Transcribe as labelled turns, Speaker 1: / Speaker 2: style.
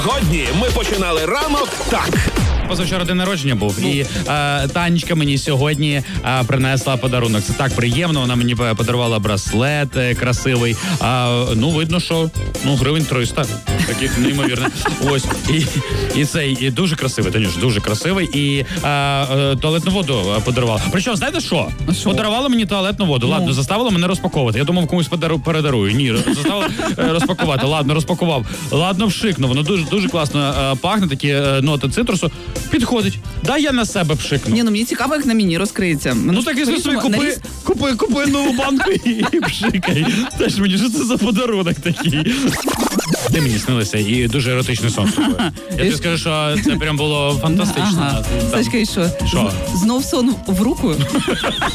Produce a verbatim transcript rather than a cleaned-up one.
Speaker 1: Сьогодні ми починали ранок так.
Speaker 2: Позавчора день народження був, ну. і е, Танечка мені сьогодні е, принесла подарунок. Це так приємно, вона мені подарувала браслет е, красивий. Е, ну, видно, що ну, гривень триста. Таких неймовірно. Ось. І, і цей, і дуже красивий, Танюш, дуже красивий. І е, е, туалетну воду подарувала. Причому, знаєте що?
Speaker 3: що?
Speaker 2: Подарувала мені туалетну воду. Ну. Ладно, заставила мене розпаковувати. Я думав, комусь подару, передарую. Ні, заставила е, розпакувати. Ладно, розпакував. Ладно, вшикнув. Воно дуже, дуже класно е, пахне, такі е, ноти цитрусу. Підходить. Дай я на себе пшикну.
Speaker 3: Ні, ну мені цікаво, як на міні розкриється.
Speaker 2: Ну так і собі купи, наріз... купи, купи нову банку і пшикай. Теж мені, що це за подарунок такий? Ти мені снилися і дуже еротичний сон. Я тобі скажу, що це прям було фантастично.
Speaker 3: Ага. Сашка, і що?
Speaker 2: Що?
Speaker 3: Знов сон в руку?